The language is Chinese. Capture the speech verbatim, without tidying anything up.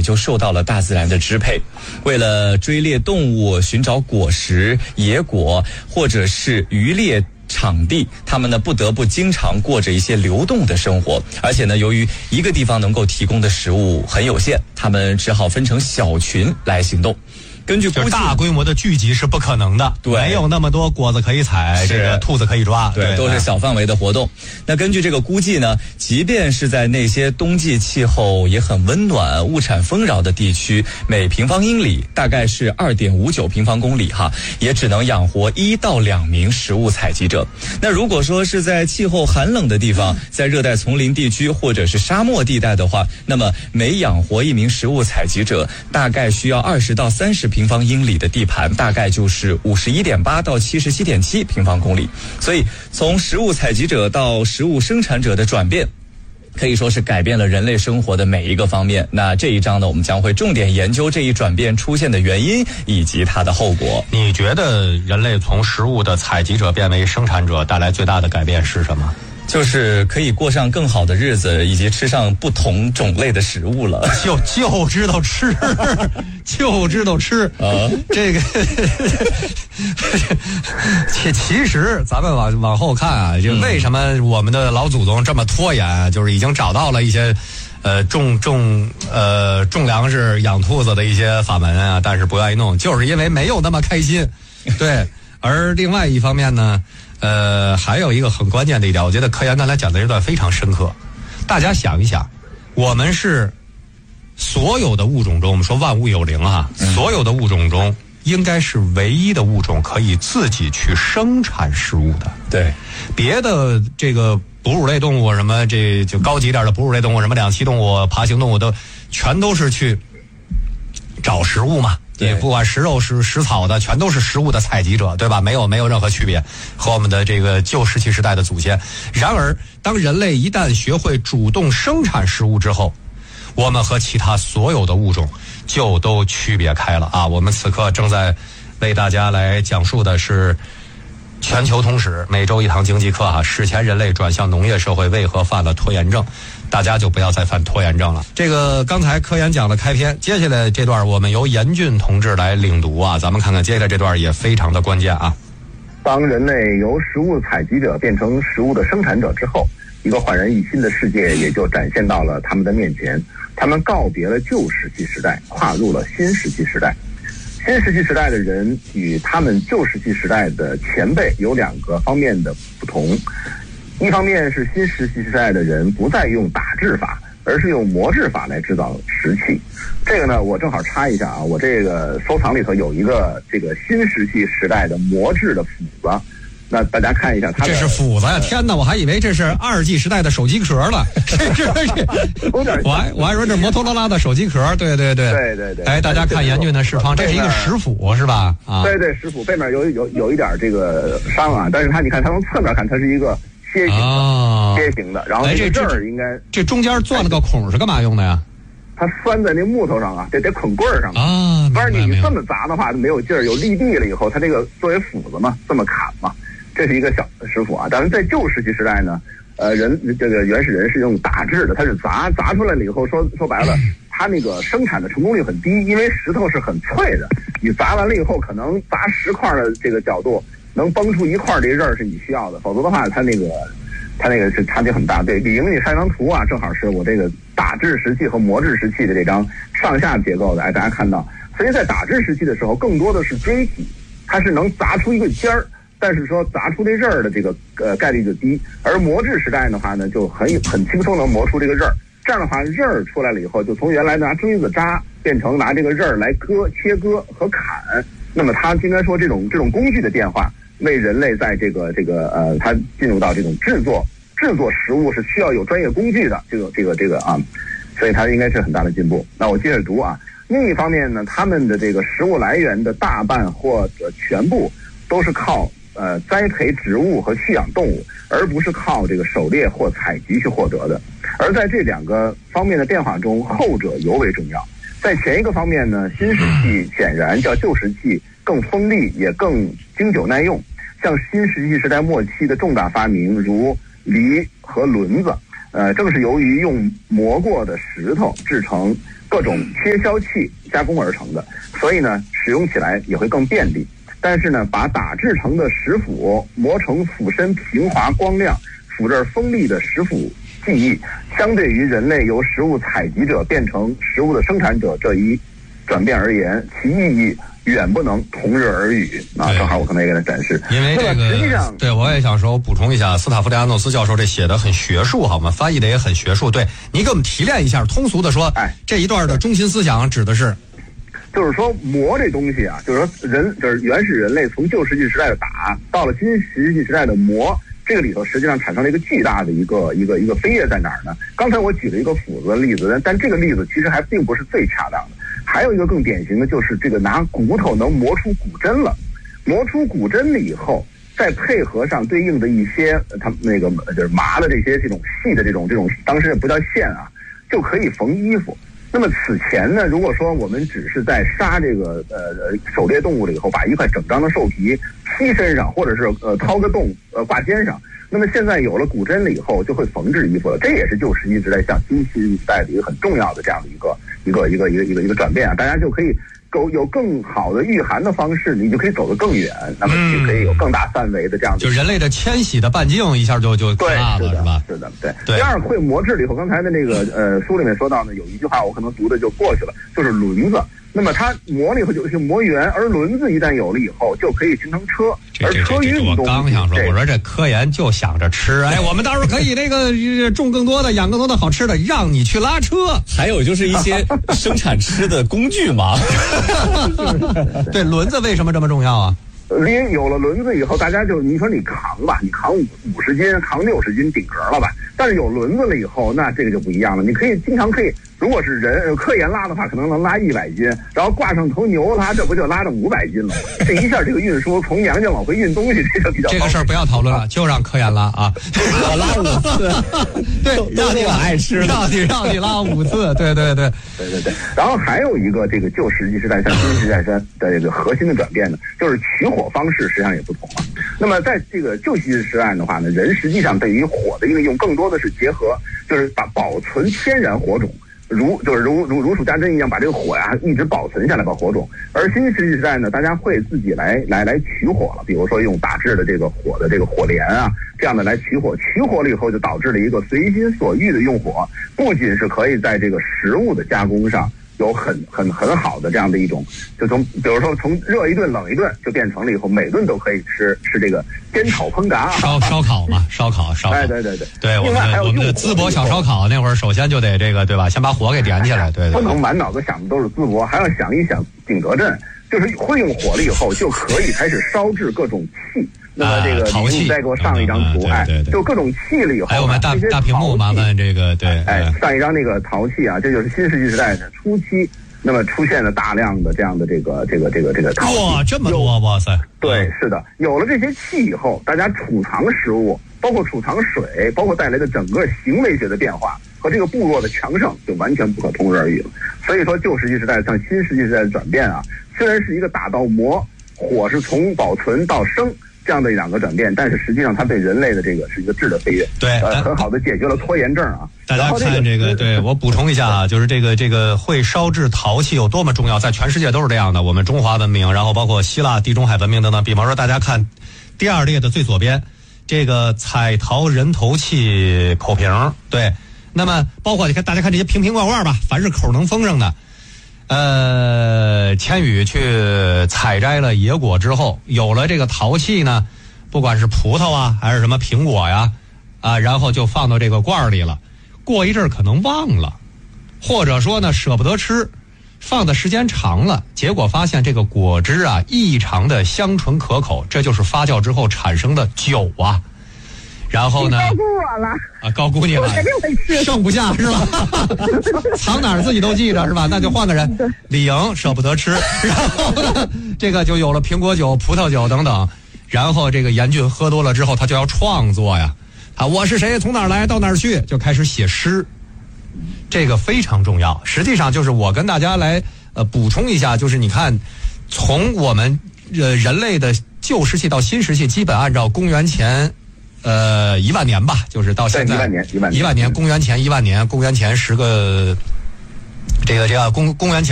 就受到了大自然的支配。为了追猎动物、寻找果实、野果，或者是渔猎场地，他们呢不得不经常过着一些流动的生活，而且呢，由于一个地方能够提供的食物很有限，他们只好分成小群来行动。根据估计， 大规模的聚集是不可能的， 对， 没有那么多果子可以采，这个兔子可以抓， 对， 对， 都是小范围的活动。那根据这个估计呢，即便是在那些冬季气候也很温暖、物产丰饶的地区，每平方英里大概是 二点五九平方公里哈，也只能养活一到两名食物采集者。那如果说是在气候寒冷的地方，在热带丛林地区或者是沙漠地带的话，那么每养活一名食物采集者，大概需要二十到三十平方英里的地盘，大概就是五十一点八到七十七点七平方公里。所以从食物采集者到食物生产者的转变，可以说是改变了人类生活的每一个方面。那这一章呢，我们将会重点研究这一转变出现的原因以及它的后果。 你觉得人类从食物的采集者变为生产者带来最大的改变是什么？ 就是可以过上更好的日子，以及吃上不同种类的食物了。 就就知道吃，就知道吃啊！这个，其其实咱们往往后看啊，就为什么我们的老祖宗这么拖延啊？就是已经找到了一些，呃，种种呃种粮食、养兔子的一些法门啊，但是不愿意弄，就是因为没有那么开心。对，而另外一方面呢。呃，还有一个很关键的一点，我觉得柯岩刚才讲的这段非常深刻。大家想一想，我们是所有的物种中，我们说万物有灵啊，嗯、所有的物种中，应该是唯一的物种可以自己去生产食物的。 对， 别的这个哺乳类动物，什么这就高级点的哺乳类动物，什么两栖动物、爬行动物，都全都是去找食物嘛。也不管食肉食食草的，全都是食物的采集者，对吧？没有没有任何区别，和我们的这个旧石器时代的祖先。然而，当人类一旦学会主动生产食物之后，我们和其他所有的物种就都区别开了啊！我们此刻正在为大家来讲述的是全球通史每周一堂经济课哈、啊，史前人类转向农业社会为何犯了拖延症？大家就不要再犯拖延症了。这个刚才柯岩讲了开篇，接下来这段我们由严俊同志来领读啊，咱们看看接下来这段也非常的关键啊。 当人类由食物采集者变成食物的生产者之后，一个焕然一新的世界也就展现到了他们的面前。他们告别了旧石器时代，跨入了新石器时代。新石器时代的人与他们旧石器时代的前辈有两个方面的不同。一方面是新石器时代的人不再用打制法，而是用磨制法来制造石器。这个呢，我正好插一下啊，我这个收藏里头有一个这个新石器时代的磨制的斧子，那大家看一下它。 这是斧子呀！天哪，我还以为这是二 G 时代的手机壳了。这这有点，我还我还说这摩托罗拉的手机壳。对对对对对对。 哎，大家看严峻的视窗，这是一个石斧是吧？啊， 对对，石斧背面有有有一点这个伤啊，但是它你看，它从侧面看，它是一个楔形的，楔形的。然后这这儿应该这中间钻了个孔是干嘛用的呀？ 它拴在那木头上啊，得得捆棍儿上啊。 不然你你这么砸的话，没有劲儿，有力地了以后，它这个作为斧子嘛，这么砍嘛。这是一个小的石斧啊，但是在旧石器时代呢，呃，人这个原始人是用打制的，它是砸砸出来了以后，说说白了，它那个生产的成功率很低，因为石头是很脆的，你砸完了以后，可能砸十块的这个角度能崩出一块这刃儿是你需要的，否则的话，它那个它那个是差距很大。对，李莹你上张图啊，正好是我这个打制石器和磨制石器的这张上下结构的，哎，大家看到，所以在打制石器的时候，更多的是锥体，它是能砸出一个尖儿。但是说砸出这刃儿的这个呃概率就低，而磨制时代的话呢，就很很轻松能磨出这个刃儿。这样的话，刃儿出来了以后，就从原来拿锥子扎变成拿这个刃儿来割、切割和砍。那么它应该说这种这种工具的变化，为人类在这个这个呃，它进入到这种制作制作食物是需要有专业工具的这个这个这个啊，所以它应该是很大的进步。那我接着读啊，另一方面呢，他们的这个食物来源的大半或者全部都是靠。呃，栽培植物和蓄养动物，而不是靠这个狩猎或采集去获得的。而在这两个方面的变化中，后者尤为重要。在前一个方面呢，新石器显然较旧石器更锋利，也更经久耐用。像新石器时代末期的重大发明，如犁和轮子，呃，正是由于用磨过的石头制成各种切削器加工而成的，所以呢，使用起来也会更便利。但是呢，把打制成的石斧磨成斧身平滑光亮、斧刃锋利的石斧技艺，相对于人类由食物采集者变成食物的生产者这一转变而言，其意义远不能同日而语啊！正好我可能也给他展示。 因为这个， 实际上， 对我也想说，我补充一下，斯塔夫利亚诺斯教授这写的很学术，好吗？翻译的也很学术。对，你给我们提炼一下，通俗的说，哎，这一段的中心思想指的是， 就是说磨这东西啊，就是说人就是原始人类从旧石器时代的打到了新石器时代的磨。这个里头实际上产生了一个巨大的一个一个一个飞跃在哪儿呢？刚才我举了一个斧子的例子，但这个例子其实还并不是最恰当的。还有一个更典型的就是这个拿骨头能磨出骨针了，磨出骨针了以后，再配合上对应的一些它那个就是麻的这些这种细的这种这种，当时也不叫线啊，就可以缝衣服。那么此前呢，如果说我们只是在杀这个呃狩猎动物了以后，把一块整张的兽皮披身上，或者是呃掏个洞呃挂肩上，那么现在有了骨针了以后，就会缝制衣服了。这也是旧石器时代向新石器时代的一个很重要的这样的一个一个一个一个一个一个转变啊！大家就可以有有更好的御寒的方式，你就可以走得更远，那么就可以有更大范围的这样的。 就人类的迁徙的半径一下就就对大了，是吧？ 是的，对。第二，会磨制了以后，刚才的那个呃书里面说到呢，有一句话我可能读的就过去了，就是轮子。那么它磨了以后就是磨圆，而轮子一旦有了以后，就可以形成车。而车运动， 我刚想说，我说这科研就想着吃，哎，我们到时候可以那个种更多的、养更多的好吃的，让你去拉车。 还有就是一些生产吃的工具嘛。 对，轮子为什么这么重要啊？ 因为有了轮子以后，大家就你说你扛吧，你扛五五十斤、扛六十斤顶格了吧？但是有轮子了以后，那这个就不一样了。你可以经常可以，如果是人科研拉的话，可能能拉一百斤，然后挂上头牛拉，这不就拉着五百斤了？这一下这个运输从娘家往回运东西，这个比较这个事儿不要讨论了，就让科研拉啊， 我拉五次，对，让你我爱吃， 让你让你拉五次，对对对对对对。然后还有一个这个旧石器时代向新石器时代的这个核心的转变呢，就是取火方式实际上也不同了。那么在这个旧石器时代的话呢，人实际上对于火的应用更多的是结合，就是把保存天然火种。如就是如如如数家珍一样，把这个火呀一直保存下来，把火种。而新石器时代呢，大家会自己来来来取火了，比如说用打制的这个火的这个火镰啊，这样的来取火。取火了以后，就导致了一个随心所欲的用火，不仅是可以在这个食物的加工上有很很很好的这样的一种，就从比如说从热一顿冷一顿，就变成了以后每顿都可以吃吃这个煎炒烹炸烧烧烤嘛，烧烤烧烤。 哎，对对对， 对我们我们的淄博小烧烤那会儿，首先就得这个对吧？先把火给点起来，对对。 不能满脑子想的都是淄博，还要想一想景德镇，就是会用火了以后就可以开始烧制各种器。那么这个你再给我上一张图，哎，就各种器了以后， 还有我们大大屏幕，麻烦这个对， 哎，上一张那个陶器啊，这就是新石器时代的初期，那么出现了大量的这样的这个这个这个这个陶器， 哇，这么多，哇塞！ 对，是的，有了这些器以后，大家储藏食物，包括储藏水，包括带来的整个行为学的变化和这个部落的强盛，就完全不可同日而语了。所以说，旧石器时代向新石器时代的转变啊，虽然是一个打到磨，火是从保存到生。这样的两个转变，但是实际上它对人类的这个是一个质的飞跃， 对， 呃，很好的解决了拖延症啊。 大家看这个，对我补充一下啊，就是这个这个会烧制陶器有多么重要，在全世界都是这样的。我们中华文明，然后包括希腊、地中海文明等等。比方说，大家看第二列的最左边，这个彩陶人头器口瓶，对，那么包括你看，大家看这些瓶瓶罐罐吧，凡是口能封上的。呃，千羽去采摘了野果之后，有了这个陶器呢，不管是葡萄啊，还是什么苹果呀，啊，然后就放到这个罐里了。过一阵儿可能忘了，或者说呢舍不得吃，放的时间长了，结果发现这个果汁啊异常的香醇可口，这就是发酵之后产生的酒啊。然后呢？ 高估我了啊，高估你了， 我肯定会吃， 剩不下是吧？藏哪儿自己都记着是吧？那就换个人。李莹舍不得吃，然后呢，这个就有了苹果酒、葡萄酒等等。然后这个严峻喝多了之后，他就要创作呀。啊，我是谁？从哪儿来到哪儿去？就开始写诗。这个非常重要。实际上就是我跟大家来呃补充一下，就是你看，从我们呃人类的旧石器到新石器，基本按照公元前。呃，一万年吧，就是到现在一万年，一万年，一万年，公元前一万年，公元前十个这个这个公公元前